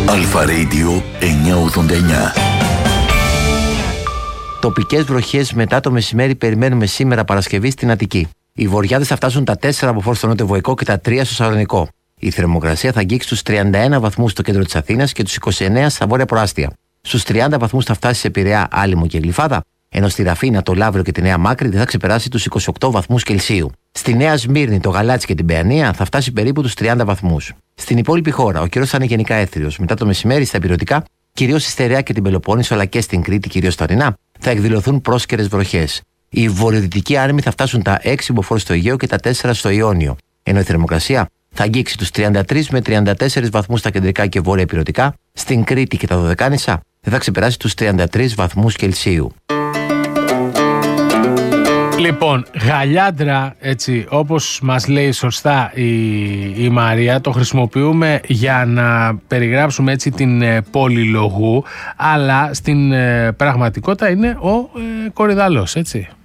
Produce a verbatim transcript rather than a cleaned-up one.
Αλφα Radio εννιακόσια ογδόντα εννιά. Τοπικές βροχές μετά το μεσημέρι περιμένουμε σήμερα Παρασκευή στην Αττική. Οι βοριάδες θα φτάσουν τα τέσσερα από φόρ στο νότιο-βοϊκό και τα τρία στο Σαλονικό. Η θερμοκρασία θα αγγίξει στους τριάντα ένα βαθμούς στο κέντρο της Αθήνας και τους είκοσι εννέα στα βόρεια προάστια. Στους τριάντα βαθμούς θα φτάσει σε Πειραιά, Άλυμο και Γλυφάδα, ενώ στη Ραφίνα, το Λαύριο και τη Νέα Μάκρη δεν θα ξεπεράσει τους είκοσι οκτώ βαθμούς Κελσίου. Στη Νέα Σμύρνη, το Γαλάτσι και την Παιανία θα φτάσει περίπου τους τριάντα βαθμούς. Στην υπόλοιπη χώρα, ο καιρός θα είναι γενικά έθριος. Μετά το μεσημέρι, στα ηπειρωτικά, κυρίως στη Στερεά και την Πελοπόννησο, αλλά και στην Κρήτη, κυρίως στα ορεινά, θα εκδηλωθούν πρόσκαιρες βροχές. Οι βορειοδυτικοί άρμοι θα φτάσουν τα έξι μποφόρ στο Αιγαίο και τα τέσσερα στο Ιόνιο, ενώ η θερμοκρασία θα αγγίξει τους τριάντα τρεις με τριάντα τέσσερα βαθμούς στα κεντρικά και βόρεια ηπειρωτικά, στην Κρήτη και τα Δωδεκάνησα δεν θα ξεπεράσει τους τριάντα τρεις βαθμούς Κελσίου. Λοιπόν, γαλιάντρα, έτσι, όπως μας λέει σωστά η, η Μαρία, το χρησιμοποιούμε για να περιγράψουμε έτσι την ε, πολυλογού, αλλά στην ε, πραγματικότητα είναι ο ε, κορυδαλός, έτσι.